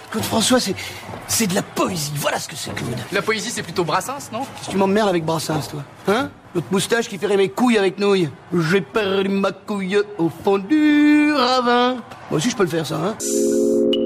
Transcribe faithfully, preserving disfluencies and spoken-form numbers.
Claude François, c'est... c'est de la poésie. Voilà ce que c'est, Claude. La poésie, c'est plutôt Brassens, non? Qu'est-ce que tu m'emmerdes avec Brassens, toi? Hein? L'autre moustache qui ferait mes couilles avec nouilles. J'ai perdu ma couille au fond du ravin. Moi aussi, je peux le faire, ça, hein?